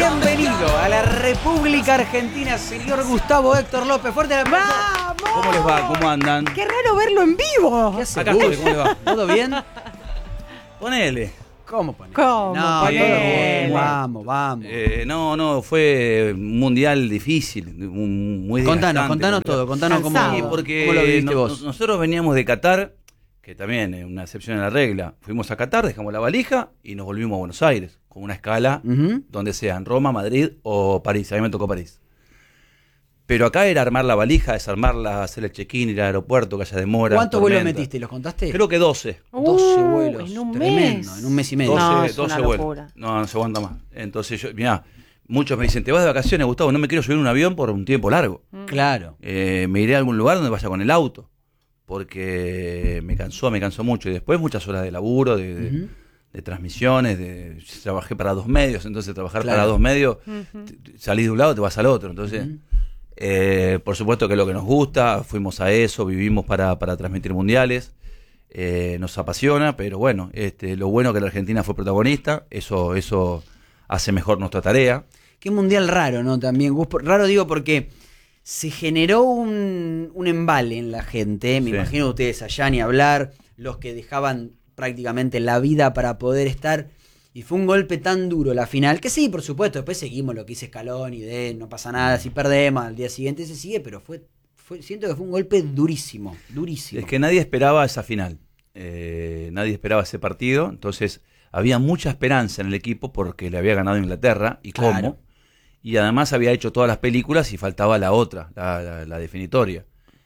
Bienvenido a la República Argentina, señor Gustavo Héctor López. Fuerte el aplauso. ¡Vamos! ¿Cómo les va? ¿Cómo andan? ¡Qué raro verlo en vivo! ¿Qué hace? Acá estoy, ¿cómo le va? ¿Todo bien? Ponele. ¿Cómo ponés? ¿Cómo No, ponele? todo bien. Vamos. No, fue un mundial difícil, muy desgastante. Contanos todo, contanos cómo, Cansado. Sí, porque cómo lo viviste vos. nosotros veníamos de Qatar, que también es una excepción en la regla. Fuimos a Qatar, dejamos la valija y nos volvimos a Buenos Aires, con una escala Ujú. donde sea, en Roma, Madrid o París. A mí me tocó París. Pero acá era armar la valija, desarmarla, hacer el check-in, ir al aeropuerto, que haya demora. ¿Cuántos vuelos tormenta. metiste? ¿Los contaste? Creo que 12. 12 vuelos. En un Tremendo, mes. en un mes y medio. 12, No, es 12 una vuelos. locura. No se aguanta más. Entonces yo, mirá, muchos me dicen, te vas de vacaciones, Gustavo, no me quiero subir en un avión por un tiempo largo. Claro. Me iré a algún lugar donde vaya con el auto, porque me cansó mucho. Y después muchas horas de laburo, de transmisiones, trabajé para 2 medios, entonces trabajar Claro. para 2 medios, salís de un lado, te vas al otro. Entonces, Ujú. por supuesto que es lo que nos gusta, fuimos a eso, vivimos para transmitir mundiales. Nos apasiona, pero bueno, lo bueno que la Argentina fue protagonista, eso hace mejor nuestra tarea. Qué mundial raro, ¿no? También, Gus. Raro digo porque se generó un embale en la gente. Me Sí. imagino ustedes allá ni hablar, los que dejaban prácticamente la vida para poder estar. Y fue un golpe tan duro la final, que sí, por supuesto, después seguimos lo que dice Scaloni, no pasa nada, si perdemos, al día siguiente se sigue, pero siento que fue un golpe durísimo. Es que nadie esperaba esa final, nadie esperaba ese partido, entonces había mucha esperanza en el equipo porque le había ganado Inglaterra, y Claro. cómo, y además había hecho todas las películas y faltaba la otra, la definitoria.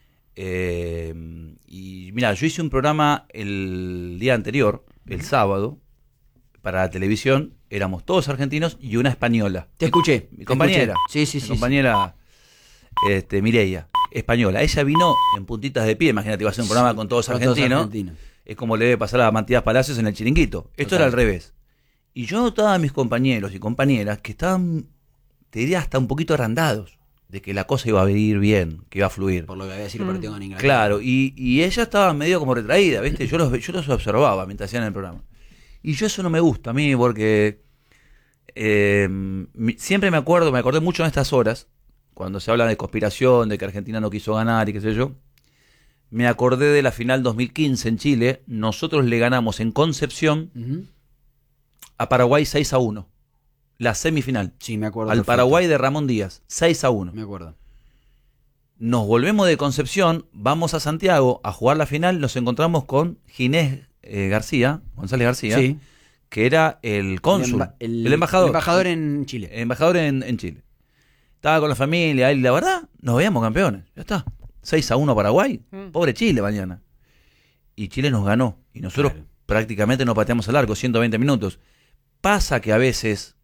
Y mira, yo hice un programa el día anterior, el sábado, para la televisión, éramos todos argentinos y una española. Te escuché. Mi compañera. Sí, sí, Mi sí. compañera Mireia, española. Ella vino en puntitas de pie, imagínate, iba a hacer un programa con todos Con todos argentinos. argentinos. Es como le debe pasar a Matías Palacios en el Chiringuito. Esto Total. era al revés. Y yo notaba a mis compañeros y compañeras que estaban, te diría, hasta un poquito agrandados de que la cosa iba a ir bien, que iba a fluir. Por lo que había sido el partido con Inglaterra. Claro, y ella estaba medio como retraída, ¿viste? Yo los observaba mientras hacían el programa. Y yo eso no me gusta a mí porque siempre me acordé mucho en estas horas, cuando se habla de conspiración, de que Argentina no quiso ganar y qué sé yo. Me acordé de la final 2015 en Chile. Nosotros le ganamos en Concepción Ujú. a Paraguay 6-1. La semifinal. Sí, me acuerdo. Al perfecto. Paraguay de Ramón Díaz, 6-1. Me acuerdo. Nos volvemos de Concepción, vamos a Santiago a jugar la final, nos encontramos con Ginés González García, Sí. que era el cónsul, el embajador. El embajador en Chile. Embajador en Chile. Estaba con la familia, y la verdad, nos veíamos campeones. Ya está. 6-1 Paraguay. Pobre Chile mañana. Y Chile nos ganó. Y nosotros Claro. prácticamente no pateamos al arco, 120 minutos. Pasa que a veces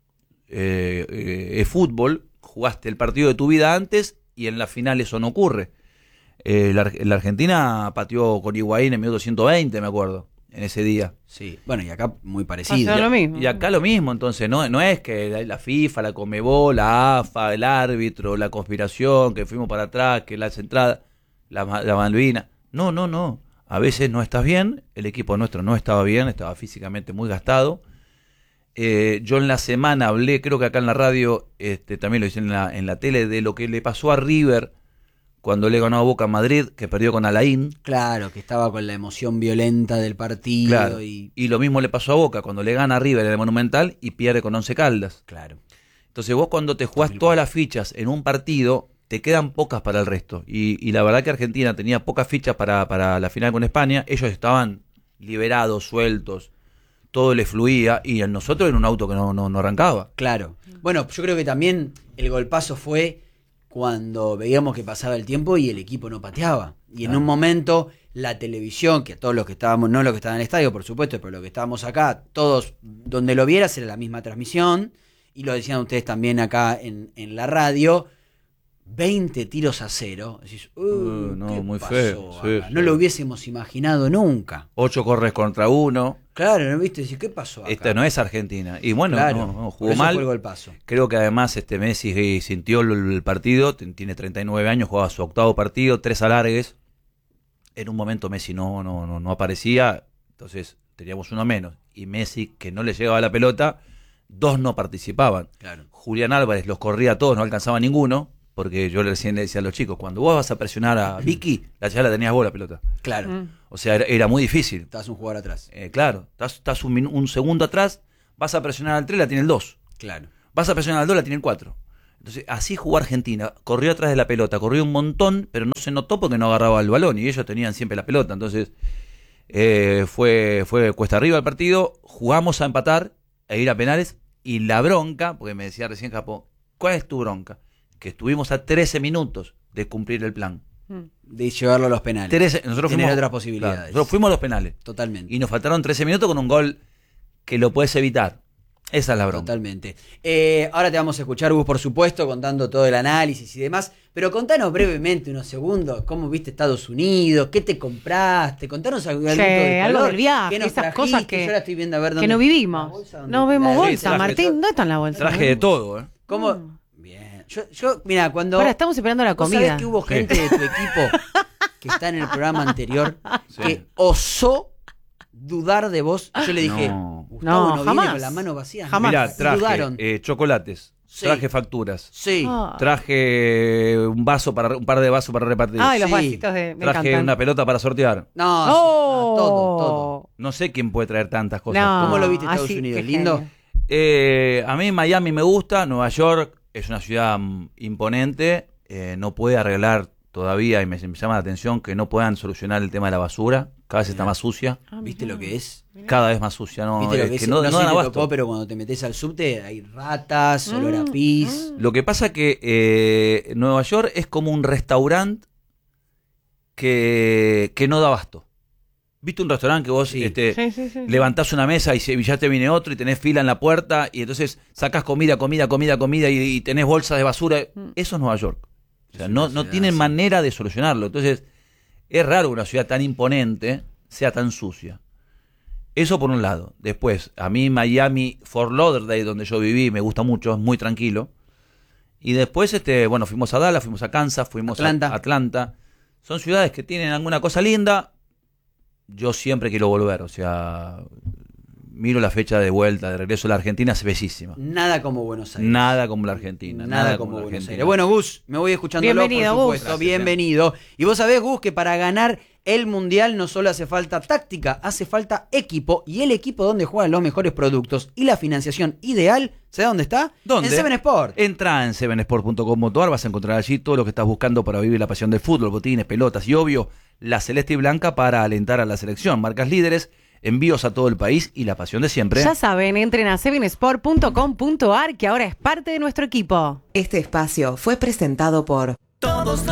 es fútbol, jugaste el partido de tu vida antes y en la final eso no ocurre. La Argentina pateó con Higuaín en minuto 120, me acuerdo, en ese día. Sí. Bueno, y acá muy parecido. Pasó lo mismo. Y acá lo mismo, entonces, no es que la FIFA, la Conmebol, la AFA, el árbitro, la conspiración, que fuimos para atrás, que las entradas, la Malvina. No. A veces no estás bien, el equipo nuestro no estaba bien, estaba físicamente muy gastado. Yo en la semana hablé, creo que acá en la radio, también lo hice en la tele, de lo que le pasó a River cuando le ganó a Boca a Madrid, que perdió con Alain. Claro, que estaba con la emoción violenta del partido. Claro. Y Y lo mismo le pasó a Boca cuando le gana a River en el Monumental y pierde con 11 Caldas. claro. Entonces vos cuando te jugás 2004. todas las fichas en un partido, te quedan pocas para el resto. Y la verdad que Argentina tenía pocas fichas para la final con España. Ellos estaban liberados, sueltos, todo les fluía. Y en nosotros era un auto que no arrancaba. Claro. Bueno, yo creo que también el golpazo fue cuando veíamos que pasaba el tiempo y el equipo no pateaba. Y en un momento la televisión, que todos los que estábamos, no los que estaban en el estadio, por supuesto, pero los que estábamos acá, todos donde lo vieras era la misma transmisión. Y lo decían ustedes también acá en la radio. 20 tiros a 0. Decís, No, ¿qué muy pasó feo, acá? sí, No sí. lo hubiésemos imaginado nunca. 8 corres contra 1. Claro, ¿no viste? Decís, ¿qué pasó acá? Esta no es Argentina. Y bueno, Claro, no, por jugó eso mal. fue el golpazo. Creo que además Messi sintió el partido, tiene 39 años, jugaba su 8º partido, 3 alargues. En un momento Messi no aparecía, entonces teníamos uno menos. Y Messi, que no le llegaba la pelota, 2 no participaban. Claro. Julián Álvarez los corría a todos, no alcanzaba ninguno, porque yo recién le decía a los chicos, cuando vos vas a presionar a Vicky, ya la tenías vos la pelota. Claro. O sea, era muy difícil. Estás un jugador atrás. Claro, estás un segundo atrás, vas a presionar al 3, la tiene el 2. Claro. Vas a presionar al 2, la tiene el 4. Entonces, así jugó Argentina. Corrió atrás de la pelota, corrió un montón, pero no se notó porque no agarraba el balón y ellos tenían siempre la pelota. Entonces, fue cuesta arriba el partido. Jugamos a empatar e ir a penales. Y la bronca, porque me decía recién Capó, ¿cuál es tu bronca? Que estuvimos a 13 minutos de cumplir el plan. De llevarlo a los penales. Nosotros Tener fuimos, otras posibilidades. claro, nosotros fuimos a los penales. Totalmente. Y nos faltaron 13 minutos con un gol que lo puedes evitar. Esa es la bronca. Totalmente. Ahora te vamos a escuchar, Gus, por supuesto, contando todo el análisis y demás. Pero contanos brevemente, unos segundos, cómo viste Estados Unidos, qué te compraste, contanos algo del algo del viaje, ¿qué nos esas trajiste? cosas que, Yo la estoy viendo a ver que dónde- no vivimos. la bolsa, No vemos la- bolsa, traje Martín. todo. ¿Dónde está la bolsa? Traje de todo, ¿eh? ¿Cómo? Bien. Yo mira, cuando... Ahora estamos esperando la ¿Vos comida. sabés que hubo gente de tu equipo que está en el programa anterior Sí. que osó dudar de vos? Yo le dije, No. Gustavo No, no jamás. viene con la mano vacía. Jamás. Mirá, traje Dudaron. chocolates, Sí. traje facturas, Sí. Ah. traje un par de vasos para repartir, Ay, los Sí. vasitos de. Me traje encantan. una pelota para sortear. No, ¡Oh! todo. No sé quién puede traer tantas cosas. No, ¿Cómo lo viste Estados así, Unidos? qué ¿Lindo? genio. A mí Miami me gusta, Nueva York es una ciudad imponente, no puede arreglar todavía, y me llama la atención que no puedan solucionar el tema de la basura, cada vez está más sucia, Ah, ¿Viste mirá. lo que es? cada vez más sucia, no, ¿Viste lo es que que es? no, No no sé dan si te abasto. tocó, pero cuando te metes al subte hay ratas, olor a pis. Lo que pasa que Nueva York es como un restaurante que no da abasto. ¿Viste un restaurante que vos Sí. Sí. levantás una mesa y ya te viene otro y tenés fila en la puerta y entonces sacás comida y tenés bolsas de basura? Eso es Nueva York. O sea, Es una no ciudad tienen así. manera de solucionarlo. Entonces, es raro que una ciudad tan imponente sea tan sucia. Eso por un lado. Después, a mí Miami, Fort Lauderdale, donde yo viví, me gusta mucho, es muy tranquilo. Y después, bueno, fuimos a Dallas, fuimos a Kansas, fuimos Atlanta. a Atlanta. Son ciudades que tienen alguna cosa linda. Yo siempre quiero volver, o sea, miro la fecha de vuelta, de regreso a la Argentina, es bellísima. Nada como Buenos Aires. Nada como la Argentina. Nada como la Buenos Argentina. Aires. Bueno, Gus, me voy escuchándolo, Bienvenido, por Gus. supuesto. Gracias, Bienvenido. Y vos sabés, Gus, que para ganar el Mundial no solo hace falta táctica, hace falta equipo. Y el equipo donde juegan los mejores productos y la financiación ideal, ¿sabés dónde está? ¿Dónde? En Seven Sport. Entra en sevensport.com.ar, vas a encontrar allí todo lo que estás buscando para vivir la pasión del fútbol, botines, pelotas y obvio, la celeste y blanca para alentar a la selección. Marcas líderes, envíos a todo el país y la pasión de siempre. Ya saben, entren a sevensport.com.ar que ahora es parte de nuestro equipo. Este espacio fue presentado por